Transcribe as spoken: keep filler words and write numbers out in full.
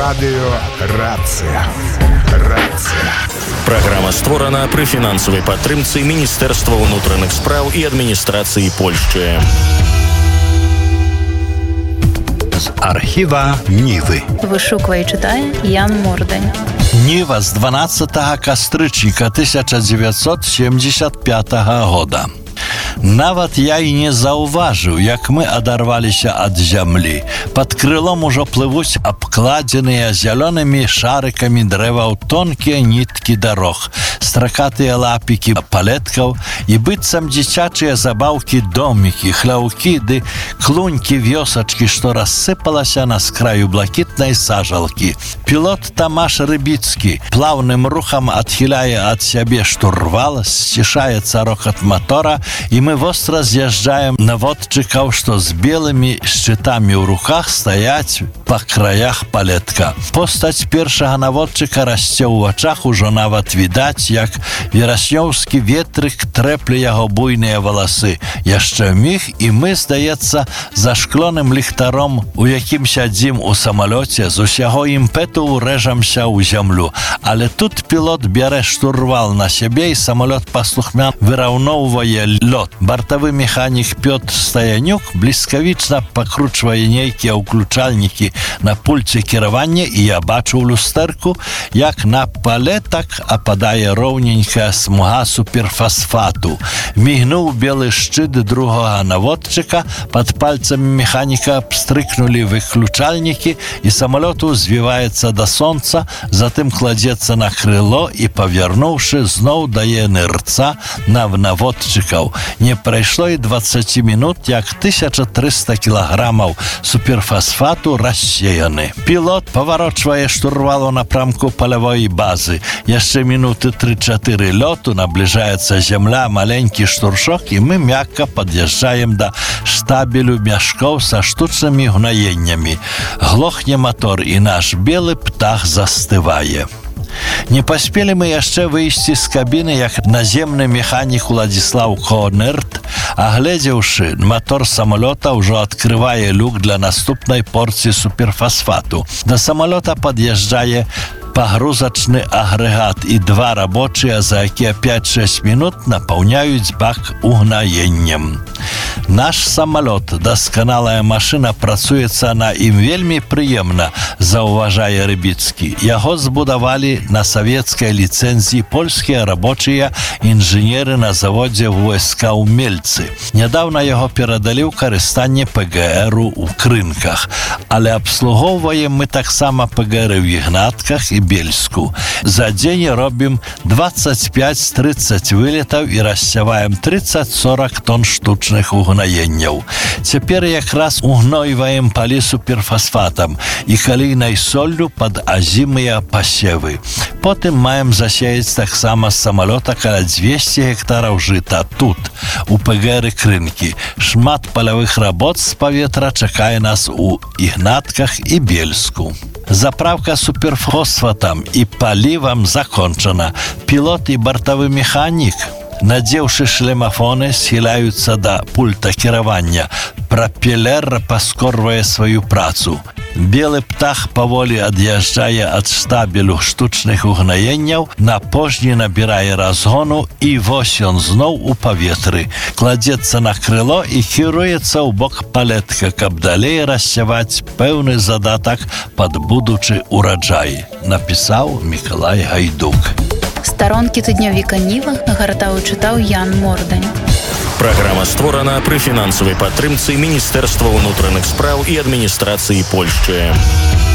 Радыё Рацыя. Рацыя. Праграма створана пры фінансавай падтрымцы Міністэрства ўнутраных спраў і адміністрацыі Польшчы. З архіва Нівы. Вышуквае і чытае Ян Мордань. Ніва з дванаццатага кастрычніка тысяча дзевяцьсот семьдесят пятага года. Нават я і не заўважыў, як мы адарваліся ад зямлі. Пад крылом ужо плывуць абкладзеныя зялёнымі шарыкамі дрэваў тонкія ніткі дарог, стракатыя лапікі палеткаў і быццам дзіцячыя забаўкі домікі, хляўкі ды клунькі вёсачкі, што рассыпалася на скраю блакітнай сажалкі. Пілот Тамаш Рыбіцкі плаўным рухам адхіляе ад сябе штурвал, сцішаецца рокат мотора, і мы востра з'язджаем наводчыкаў, што з белымі шчытамі ў руках стаяць па краях палетка. Постаць першага наводчыка расце ў вачах, ужо нават відаць, як вераснёўскі ветрык трэпле яго буйныя валасы. Яшчэ міг, і мы, здаецца, за шклоным ліхтаром, у якім сядзім у самалёце, з усяго імпэту урэжамся ў зямлю. Але тут пілот бярэ штурвал на сябе, і самалёт паслухмяна выраўноўвае лёт. Бартавы механік Пётр Стаянюк бліскавічна пакручвае нейкія ўключальнікі на пульце кіравання, і я бачу ў люстэрку, як на палетак ападае роўненькая смуга суперфасфату. Мігнуў белы шчыт другога наводчыка, пад пальцамі механіка абстрыкнулі выключальнікі, і самалёт узвіваецца да сонца, затым кладзецца на крыло і, павярнуўшы, зноў дае нырца на наводчыкаў. Не прайшло і дваццаць мінут, як тысяча трыста кілаграмаў суперфасфату рассеяны. Пілот паварочвае штурвал у напрамку палявой базы. Яшчэ мінуты тры-чатыры лёту, набліжаецца зямля, маленькі штуршок, і мы мякка пад'язджаем да штабелю мяшкоў са штучнымі гнаеннямі. Глохне мотор, і наш белы птах застывае. Не паспелі мы яшчэ выйсці з кабіны, як наземны механік Уладзіслаў Конерт, агледзеўшы мотор самалёта, ўжо адкрывае люк для наступнай порцыі суперфасфату. Да самалёта пад'язджае пагрузачны агрэгат і два рабочыя, за якія пяць-шэсць мінут напаўняюць бак угнаеннем. Наш самалёт, дасканалая машына, працуецца на ім вельмі прыемна, заўважае Рыбіцкі. Яго збудавалі на савецкай ліцэнзіі польскія рабочыя інжынеры на заводзе ВСК ў Мельцы. Нядаўна яго перадалі ў карыстанне ПГРу ў Крынках, але абслугоўваем мы таксама ПГРы ў Ігнатках і Бельску. За дзень робім дваццаць пяць-трыццаць вылетаў і рассяваем трыццаць-сорак тонн штучных угнаенняў. Цяпер якраз угнойваем палі суперфасфатам і калійнай соллю пад азімыя пасевы. Потым маем засеяць таксама з самалёта каля дзвесце гектараў жыта тут, у ПГРы Крынкі. Шмат палявых работ з паветра чакае нас у Ігнатках і Бельску. Заправка суперфосфатам і палівам закончана. Пілот і бартавы механік, надзеўшы шлемафоны, схіляюцца да пульта кіравання. Прапелер паскорвае сваю працу. Белы птах паволі ад'язджае ад штабелю штучных угнаенняў, на пожні набірае разгону, і вось ён зноў у паветры. Кладзецца на крыло і кіруецца ў бок палетка, каб далей рассяваць пэўны задатак пад будучы ураджай, напісаў Мікалай Гайдук. Старонкі тыднёвіка Ніва нагартаў і чытаў Ян Мордань. Праграма створана пры фінансавай падтрымцы Міністэрства ўнутраных спраў і адміністрацыі Польшчы.